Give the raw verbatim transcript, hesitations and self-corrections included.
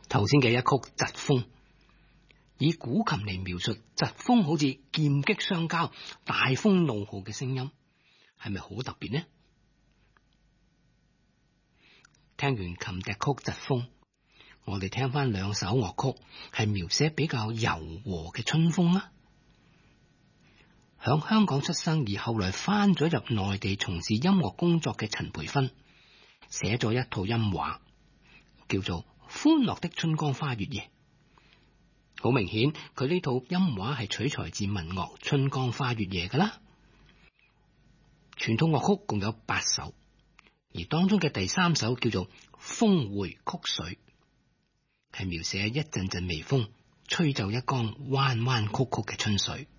頭先嘅一曲疾風，以古琴嚟描述疾風好似劍擊相交、大風怒號嘅聲音，係咪好特別呢？聽完琴笛曲疾風，我哋聽翻兩首樂曲，係描寫比較柔和嘅春風啊。響香港出生而後來翻咗入內地從事音樂工作嘅陳培芬，寫咗一套音畫，叫做《歡樂的春光花月夜》。好明顯，佢呢套音畫係取材自民樂《春光花月夜》噶啦。全套樂曲共有八首，而當中嘅第三首叫做《風回曲水》，係描寫一陣陣微風吹奏一江彎彎曲曲嘅春水。